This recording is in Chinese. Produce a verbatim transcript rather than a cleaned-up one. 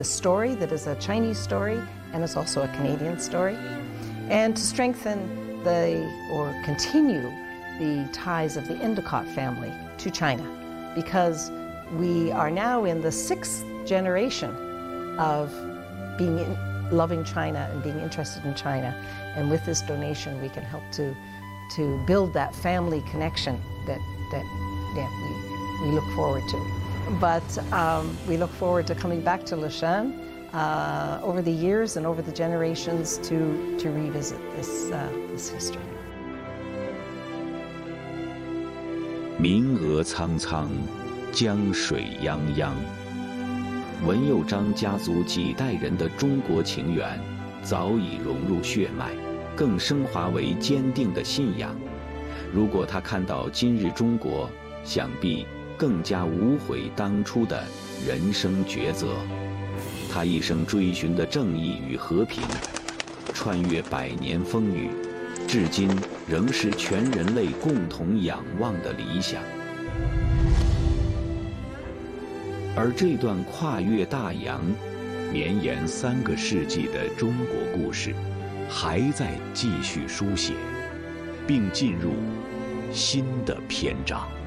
A story that is a Chinese story and is also a Canadian story, and to strengthen the or continue the ties of the Endicott family to China, because we are now in the sixth generation of being in, loving China and being interested in China, and with this donation we can help to to build that family connection that that yeah, we, we look forward to. But um, we look forward to coming back to Leshan uh, over the years and over the generations to, to revisit this, uh, this history. 名额苍苍，江水泱泱。文佑章家族几代人的中国情缘，早已融入血脉，更升华为坚定的信仰。如果他看到今日中国，想必 更加无悔当初的人生抉择。他一生追寻的正义与和平，穿越百年风雨，至今仍是全人类共同仰望的理想。而这段跨越大洋、绵延三个世纪的中国故事，还在继续书写，并进入新的篇章。